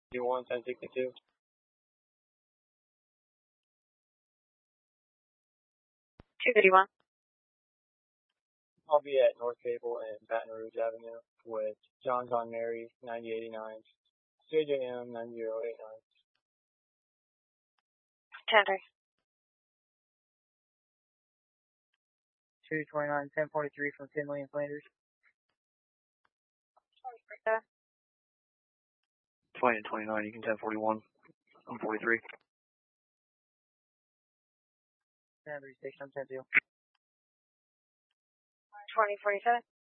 D1, 1062. I'll be at North Cable and Baton Rouge Avenue with John Con Mary, 9089, JJM 9089. 10-3. 229, 1043 from 10 million Flanders. 20 and 29, you can 1041. I'm 43. 10-3 station, I'm 10-2. 2047.